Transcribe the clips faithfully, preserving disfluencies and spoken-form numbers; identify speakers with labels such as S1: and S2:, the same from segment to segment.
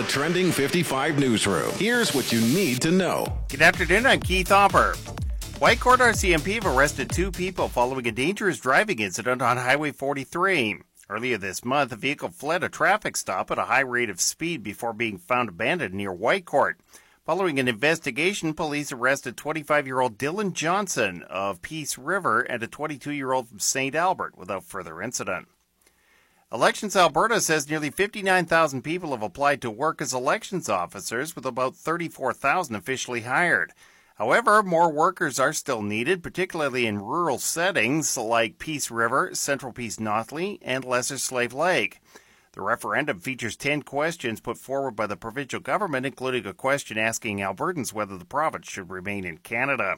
S1: the Trending fifty-five newsroom. Here's what you need to know.
S2: Good afternoon, I'm Keith Hopper. Whitecourt R C M P have arrested two people following a dangerous driving incident on Highway forty-three. Earlier this month, a vehicle fled a traffic stop at a high rate of speed before being found abandoned near Whitecourt. Following an investigation, police arrested twenty-five-year-old Dylan Johnson of Peace River and a twenty-two-year-old from Saint Albert without further incident. Elections Alberta says nearly fifty-nine thousand people have applied to work as elections officers, with about thirty-four thousand officially hired. However, more workers are still needed, particularly in rural settings like Peace River, Central Peace Notley, and Lesser Slave Lake. The referendum features ten questions put forward by the provincial government, including a question asking Albertans whether the province should remain in Canada.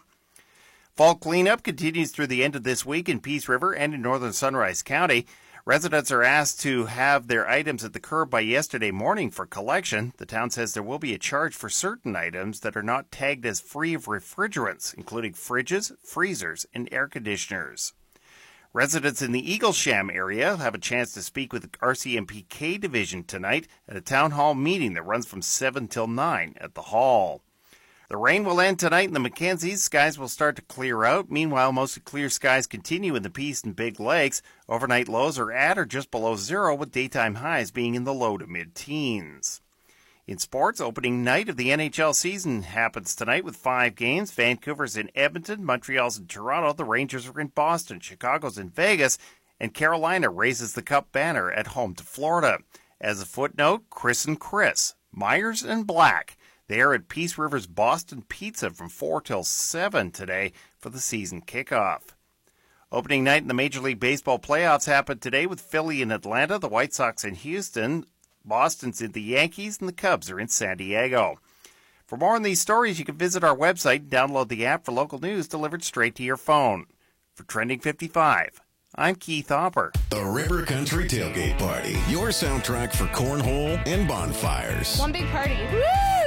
S2: Fall cleanup continues through the end of this week in Peace River and in northern Sunrise County. Residents are asked to have their items at the curb by yesterday morning for collection. The town says there will be a charge for certain items that are not tagged as free of refrigerants, including fridges, freezers, and air conditioners. Residents in the Eaglesham area have a chance to speak with the R C M P K division tonight at a town hall meeting that runs from seven till nine at the hall. The rain will end tonight in the Mackenzies. Skies will start to clear out. Meanwhile, mostly clear skies continue in the Peace and Big Lakes. Overnight lows are at or just below zero, with daytime highs being in the low to mid-teens. In sports, opening night of the N H L season happens tonight with five games. Vancouver's in Edmonton, Montreal's in Toronto, the Rangers are in Boston, Chicago's in Vegas, and Carolina raises the Cup banner at home to Florida. As a footnote, Chris and Chris, Myers and Black, they are at Peace River's Boston Pizza from four till seven today for the season kickoff. Opening night in the Major League Baseball playoffs happened today with Philly in Atlanta, the White Sox in Houston, Boston's in the Yankees, and the Cubs are in San Diego. For more on these stories, you can visit our website and download the app for local news delivered straight to your phone. For Trending fifty-five, I'm Keith Hopper.
S1: The River Country Tailgate Party, your soundtrack for cornhole and bonfires.
S3: One big party. Woo!